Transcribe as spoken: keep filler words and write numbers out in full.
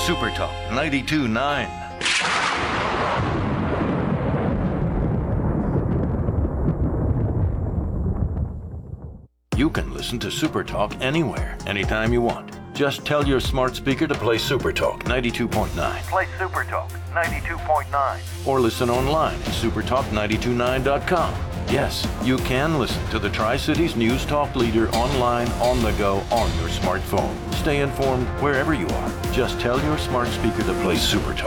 Super Talk ninety-two point nine. You can listen to Super Talk anywhere, anytime you want. Just tell your smart speaker to play Super Talk ninety-two point nine. Play Super Talk ninety-two point nine. Or listen online at super talk nine two nine dot com. Yes, you can listen to the Tri-Cities News Talk leader online, on the go, on your smartphone. Stay informed wherever you are. Just tell your smart speaker to play Super Talk.